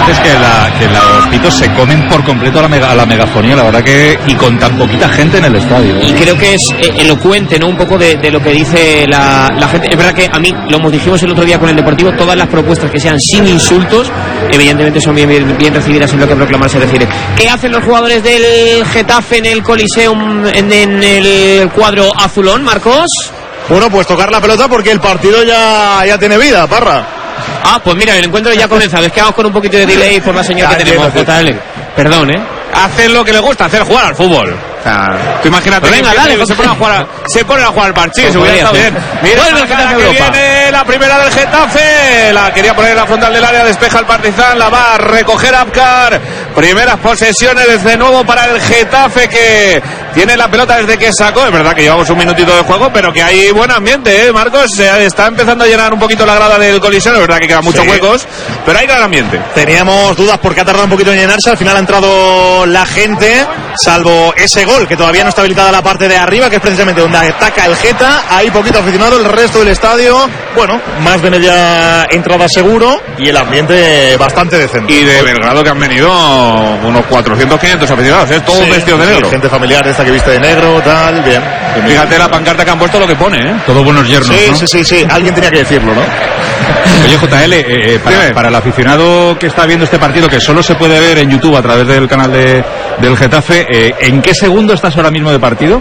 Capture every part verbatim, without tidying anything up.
veces que, la, que los pitos se comen por completo a la, mega, a la megafonía, la verdad que, y con tan poquita gente en el estadio. Y creo que es eh, elocuente, ¿no? Un poco de, de lo que dice la, la gente. Es verdad que a mí, lo dijimos el otro día con el Deportivo, todas las propuestas que sean sin insultos, evidentemente son bien, bien, bien recibidas en lo que proclamar se refiere. ¿Qué hacen los jugadores del Getafe en el Coliseum, en, en el cuadro azulón, Marcos? Bueno, pues tocar la pelota porque el partido ya, ya tiene vida, Parra. Ah, pues mira, el encuentro ya ha comenzado. Es que vamos con un poquito de delay por la señal que tenemos. J L. Perdón, ¿eh? Hacen lo que les gusta, hacer jugar al fútbol. O sea, tú imagínate. Pero venga, dale, se ponen a jugar, se ponen a jugar al parchís, pues hubiera estado bien. Mira bueno, el Getafe que Europa. Viene la primera del Getafe, la quería poner en la frontal del área, despeja el Partizan, la va a recoger Abkar. Primeras posesiones desde nuevo para el Getafe, que tiene la pelota desde que sacó. Es verdad que llevamos un minutito de juego, pero que hay buen ambiente, ¿eh, Marcos? Se está empezando a llenar un poquito la grada del Coliseo. Es verdad que quedan muchos sí. huecos, pero hay gran ambiente. Teníamos dudas porque ha tardado un poquito en llenarse. Al final ha entrado la gente, salvo ese gol que todavía no está habilitada la parte de arriba, que es precisamente donde ataca el Geta. Hay poquito aficionado, el resto del estadio, bueno, más de media entrada seguro, y el ambiente bastante decente. Y de Belgrado, que han venido unos cuatrocientos, quinientos aficionados, ¿eh? Todos sí, vestidos de negro. Gente familiar esta que viste de negro, tal, bien. Fíjate la pancarta que han puesto, lo que pone, ¿eh? Todos buenos yernos, sí, ¿no? Sí, sí, sí, alguien tenía que decirlo, ¿no? Oye, J L, eh, para, para el aficionado que está viendo este partido, que solo se puede ver en YouTube a través del canal de, del Getafe, eh, ¿en qué segundo estás ahora mismo de partido?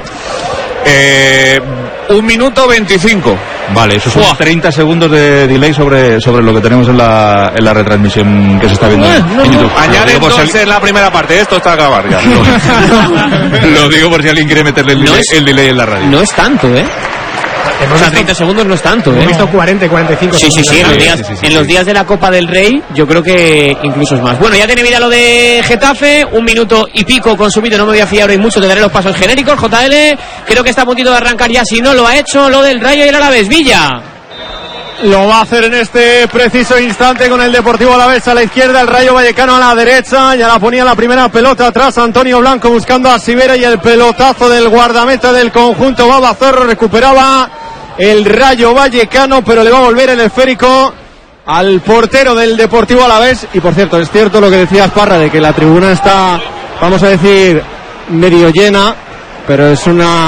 Eh, un minuto veinticinco. Vale, eso son wow. treinta segundos de delay sobre, sobre lo que tenemos en la, en la retransmisión que se está viendo en, en YouTube. Añade entonces si... la primera parte, esto está a acabar ya. Lo digo por si alguien quiere meterle el, no delay, es, el delay en la radio. No es tanto, ¿eh? O sea, treinta segundos no es tanto, ¿eh? He visto cuarenta, cuarenta y cinco. Sí, sí, sí, en los días, sí, sí, sí, en los días de la Copa del Rey, yo creo que incluso es más. Bueno, ya tiene vida lo de Getafe, un minuto y pico consumido, no me voy a fiar hoy mucho, te daré los pasos genéricos. J L, creo que está a puntito de arrancar ya, si no lo ha hecho, lo del Rayo y el Alavés. Villa. Lo va a hacer en este preciso instante con el Deportivo Alavés a la izquierda, el Rayo Vallecano a la derecha. Ya la ponía la primera pelota atrás Antonio Blanco buscando a Sivera, y el pelotazo del guardameta del conjunto Babazorro. Recuperaba el Rayo Vallecano, pero le va a volver el esférico al portero del Deportivo Alavés. Y por cierto, es cierto lo que decías, Parra, de que la tribuna está, vamos a decir, medio llena, pero es una